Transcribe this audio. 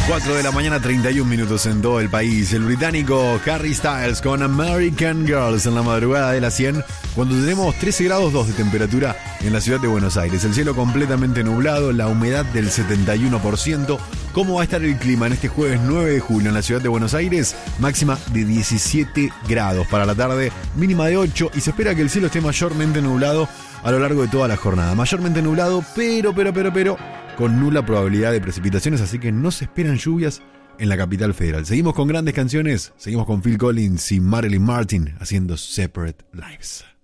4 de la mañana, 31 minutos en todo el país. El británico Harry Styles con American Girls en la madrugada de las 100, cuando tenemos 13 grados 2 de temperatura en la ciudad de Buenos Aires. El cielo completamente nublado, la humedad del 71%. ¿Cómo va a estar el clima en este jueves 9 de julio en la ciudad de Buenos Aires? Máxima de 17 grados para la tarde, mínima de 8, y se espera que el cielo esté mayormente nublado a lo largo de toda la jornada. Mayormente nublado, pero con nula probabilidad de precipitaciones, así que no se esperan lluvias en la capital federal. Seguimos con grandes canciones, seguimos con Phil Collins y Marilyn Martin haciendo Separate Lives.